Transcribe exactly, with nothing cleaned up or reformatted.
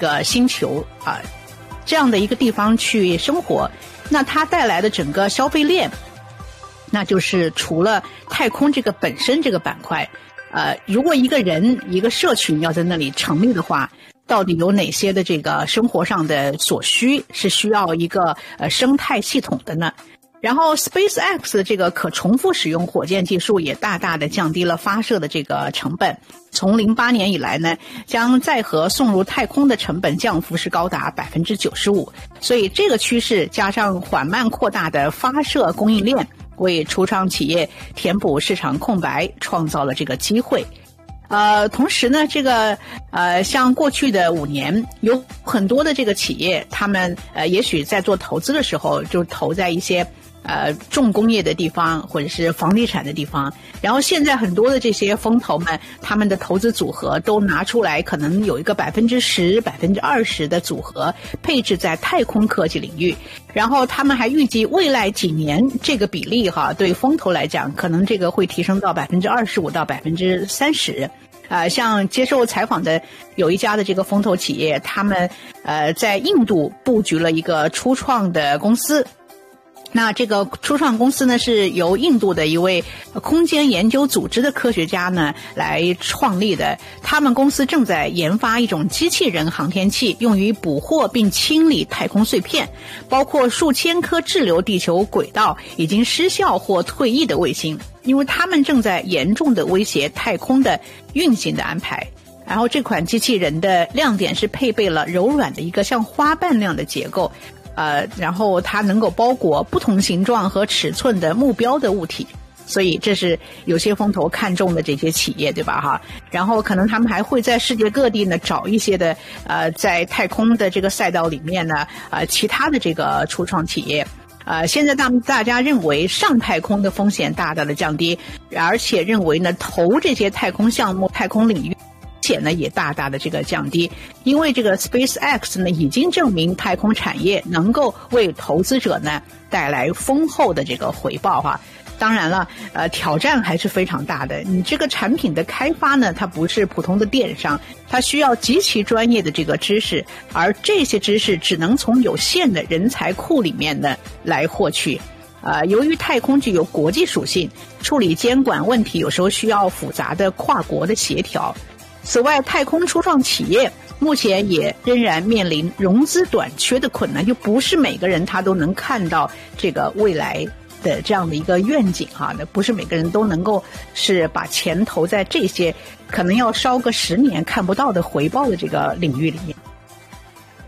个星球啊，这样的一个地方去生活，那它带来的整个消费链，那就是除了太空这个本身这个板块，呃，如果一个人一个社群要在那里成立的话，到底有哪些的这个生活上的所需是需要一个呃生态系统的呢？然后 SpaceX 的这个可重复使用火箭技术也大大的降低了发射的这个成本。从零八年以来呢，将载荷送入太空的成本降幅是高达 百分之九十五， 所以这个趋势加上缓慢扩大的发射供应链，为初创企业填补市场空白创造了这个机会。呃，同时呢，这个呃，像过去的五年，有很多的这个企业，他们呃，也许在做投资的时候，就投在一些呃重工业的地方，或者是房地产的地方。然后现在很多的这些风投们，他们的投资组合都拿出来，可能有一个百分之十、百分之二十的组合配置在太空科技领域。然后他们还预计未来几年这个比例哈，对风投来讲，可能这个会提升到百分之二十五到百分之三十。呃，像接受采访的有一家的这个风投企业，他们呃在印度布局了一个初创的公司。那这个初创公司呢，是由印度的一位空间研究组织的科学家呢来创立的。他们公司正在研发一种机器人航天器，用于捕获并清理太空碎片，包括数千颗滞留地球轨道已经失效或退役的卫星，因为他们正在严重的威胁太空的运行的安排。然后这款机器人的亮点是配备了柔软的一个像花瓣那样的结构，呃，然后它能够包裹不同形状和尺寸的目标的物体，所以这是有些风投看中的这些企业，对吧哈？然后可能他们还会在世界各地呢找一些的呃在太空的这个赛道里面呢呃其他的这个初创企业。呃，现在大大家认为上太空的风险大大的降低，而且认为呢投这些太空项目、太空领域且呢也大大的这个降低，因为这个 SpaceX 呢已经证明太空产业能够为投资者呢带来丰厚的这个回报哈。当然了，呃，挑战还是非常大的。你这个产品的开发呢，它不是普通的电商，它需要极其专业的这个知识，而这些知识只能从有限的人才库里面呢来获取。呃，由于太空具有国际属性，处理监管问题有时候需要复杂的跨国的协调。此外，太空初创企业目前也仍然面临融资短缺的困难，就不是每个人他都能看到这个未来的这样的一个愿景哈，那不是每个人都能够是把钱投在这些可能要烧个十年看不到的回报的这个领域里面。